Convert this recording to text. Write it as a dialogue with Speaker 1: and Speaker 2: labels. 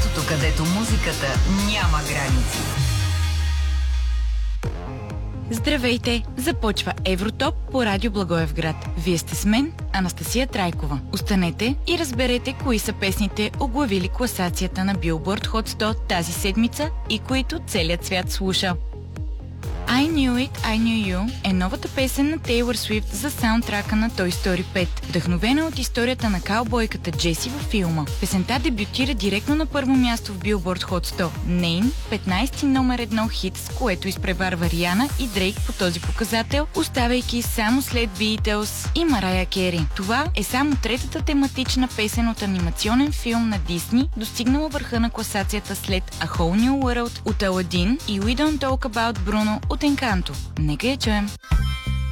Speaker 1: Мястото, където музиката няма граници.
Speaker 2: Здравейте! Започва Евротоп по Радио Благоевград. Вие сте с мен, Анастасия Трайкова. Останете и разберете кои са песните, оглавили класацията на Billboard Hot 100 тази седмица и които целият свят слуша. I Knew It, I Knew You е новата песен на Тейлър Свифт за саундтрака на Toy Story 5, вдъхновена от историята на каубойката Джеси във филма. Песента дебютира директно на първо място в Billboard Hot 100. Нейн, 15-ти номер 1 хит, с което изпреварва Риана и Дрейк по този показател, оставайки само след Beatles и Марая Кери. Това е само третата тематична песен от анимационен филм на Дисни, достигнала върха на класацията след A Whole New World от Аладин и We Don't Talk About Bruno от Encanto. Нека я чуем.